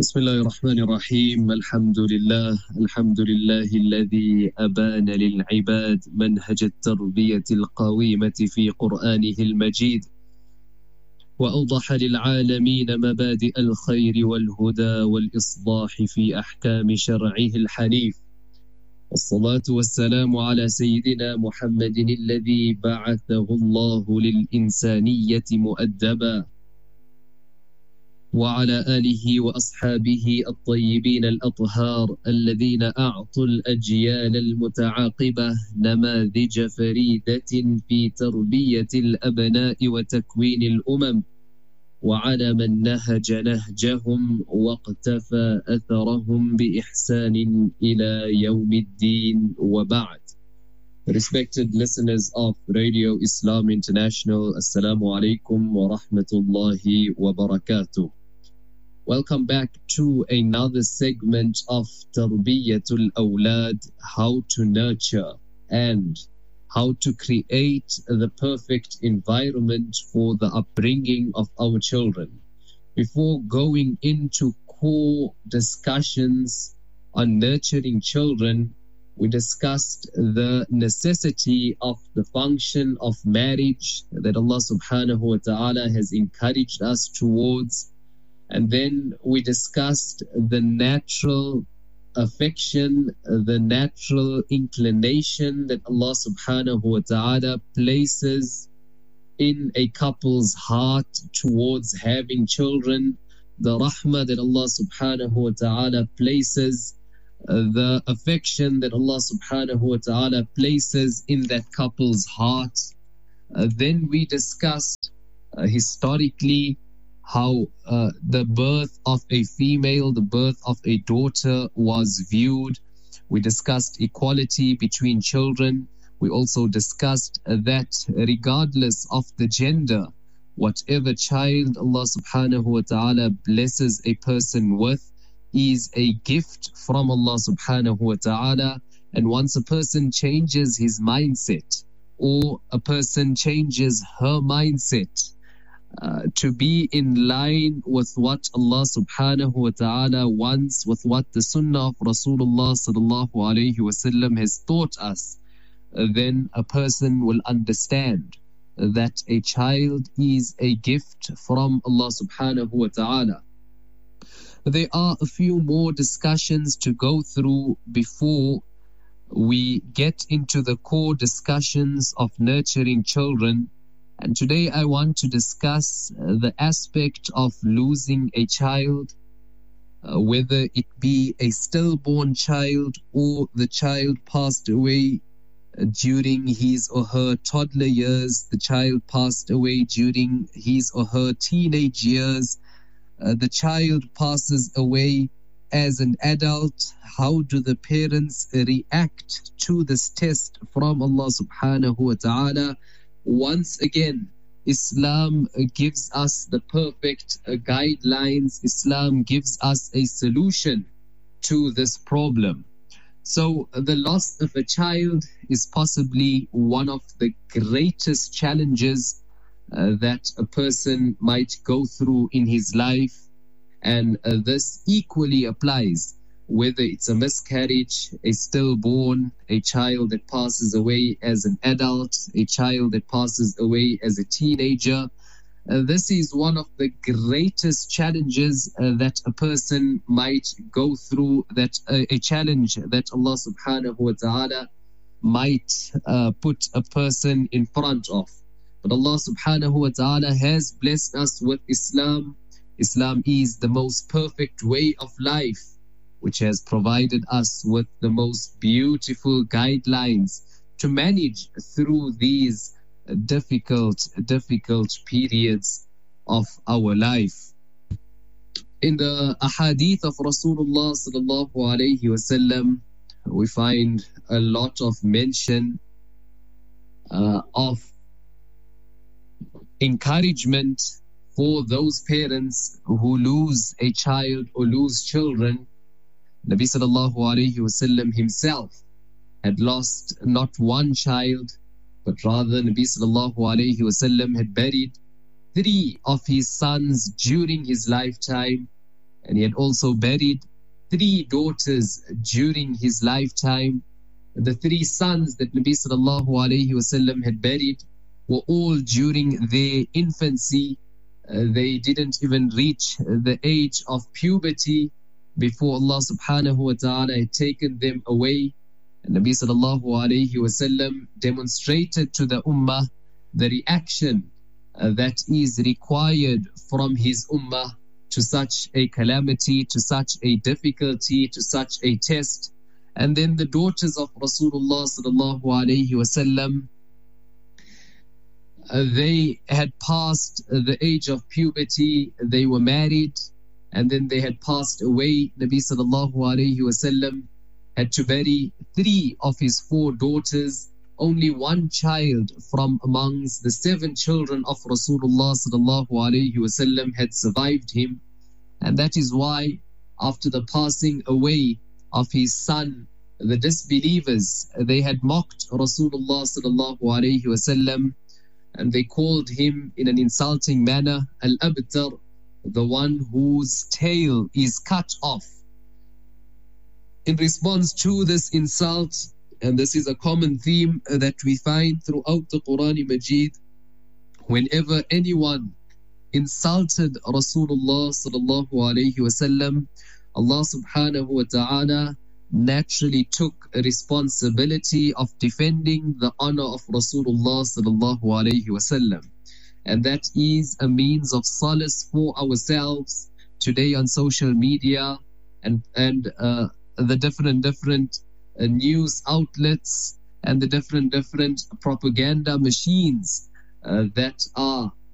بسم الله الرحمن الرحيم الحمد لله الذي أبان للعباد منهج التربية القويمة في قرآنه المجيد وأوضح للعالمين مبادئ الخير والهدى والإصلاح في أحكام شرعه الحنيف. والصلاة والسلام على سيدنا محمد الذي بعثه الله للإنسانية مؤدبا، وعلى آله وأصحابه الطيبين الأطهار الذين أعطوا الأجيال المتعاقبة نماذج فريدة في تربية الأبناء وتكوين الأمم، وعلى من نهج نهجهم واقتفى أثرهم بإحسان إلى يوم الدين وبعد. Respected listeners of Radio Islam International, Assalamu alaikum wa rahmatullahi wa barakatuh. Welcome back to another segment of Tarbiyatul Awlad, how to nurture and how to create the perfect environment for the upbringing of our children. Before going into core discussions on nurturing children, we discussed the necessity of the function of marriage that Allah subhanahu wa ta'ala has encouraged us towards. And then we discussed the natural affection, the natural inclination that Allah subhanahu wa ta'ala places in a couple's heart towards having children, the rahmah that Allah subhanahu wa ta'ala places, the affection that Allah subhanahu wa ta'ala places in that couple's heart. Then we discussed historically how the birth of a female, the birth of a daughter was viewed. We discussed equality between children. We also discussed that regardless of the gender, whatever child Allah subhanahu wa ta'ala blesses a person with is a gift from Allah subhanahu wa ta'ala. And once a person changes his mindset, or a person changes her mindset, to be in line with what Allah subhanahu wa ta'ala wants, with what the sunnah of Rasulullah sallallahu alayhi wasallam has taught us, then a person will understand that a child is a gift from Allah subhanahu wa ta'ala. There are a few more discussions to go through before we get into the core discussions of nurturing children. And today I want to discuss the aspect of losing a child, whether it be a stillborn child or the child passed away during his or her toddler years, the child passed away during his or her teenage years, the child passes away as an adult. How do the parents react to this test from Allah subhanahu wa ta'ala? Once again, Islam gives us the perfect guidelines. Islam gives us a solution to this problem. So the loss of a child is possibly one of the greatest challenges that a person might go through in his life. And this equally applies whether it's a miscarriage, a stillborn, a child that passes away as an adult, a child that passes away as a teenager. This is one of the greatest challenges that a person might go through, that a challenge that Allah subhanahu wa ta'ala might put a person in front of. But Allah subhanahu wa ta'ala has blessed us with Islam. Islam is the most perfect way of life, which has provided us with the most beautiful guidelines to manage through these difficult periods of our life. In the ahadith of Rasulullah sallallahu alayhi wasallam, we find a lot of mention of encouragement for those parents who lose a child or lose children. Nabi sallallahu alayhi wasallam himself had lost not one child, but rather Nabi sallallahu alayhi wasallam had buried 3 of his sons during his lifetime. and he had also buried 3 daughters during his lifetime. The 3 sons that Nabi sallallahu alayhi wasallam had buried were all during their infancy. They didn't even reach the age of puberty before Allah subhanahu wa ta'ala had taken them away. And Nabi sallallahu alayhi wasallam demonstrated to the ummah the reaction that is required from his ummah to such a calamity, to such a difficulty, to such a test. And then the daughters of Rasulullah sallallahu alayhi wasallam, they had passed the age of puberty, they were married, and then they had passed away. Nabi sallallahu alayhi wasallam had to bury 3 of his 4 daughters. Only 1 child from amongst the 7 children of Rasulullah sallallahu alayhi wasallam had survived him. And that is why after the passing away of his son, the disbelievers, they had mocked Rasulullah sallallahu alayhi wasallam, and they called him in an insulting manner Al-Abtar, the one whose tail is cut off. In response to this insult, and this is a common theme that we find throughout the Quran Majid, whenever anyone insulted Rasulullah sallallahu alayhi wasallam, Allah subhanahu wa ta'ala naturally took a responsibility of defending the honor of Rasulullah sallallahu alayhi wasallam. And that is a means of solace for ourselves today on social media and the different news outlets and the different propaganda machines that are